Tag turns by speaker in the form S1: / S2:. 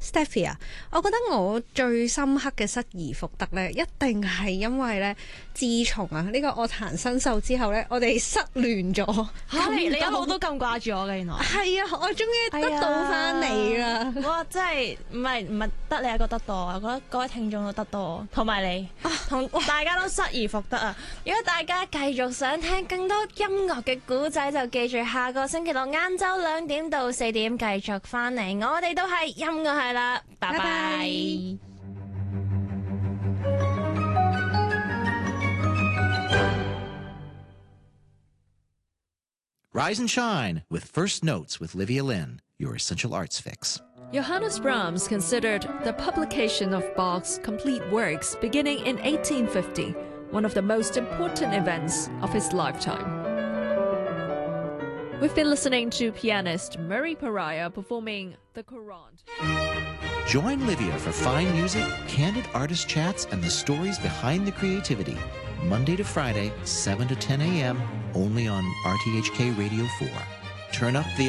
S1: Stephy 啊，我覺得我最深刻嘅失而復得咧，一定係因為咧，自從啊呢個樂壇新秀之後咧，我哋失聯咗。
S2: 係你一路都咁掛住我嘅，原來
S1: 係啊，我終於得到翻你啦！
S2: 哇，真係唔係得你一個得到，我覺得各位聽眾都得到，同埋你，同大家都失而復得啊！如果大家繼續想聽更多音樂嘅故仔，就記住下個星期六晏晝2點到4點繼續翻嚟，我哋都係音樂係啦，拜拜。
S3: Rise and shine with First Notes with Livia Lynn, your essential arts fix.
S4: Johannes Brahms considered the publication of Bach's complete works beginning in 1850 one of the most important events of his lifetime. We've been listening to pianist Murray Pariah performing the Courant.
S3: Join Livia for fine music, candid artist chats, and the stories behind the creativity. Monday to Friday, 7 to 10 a.m., only on RTHK Radio 4. Turn up the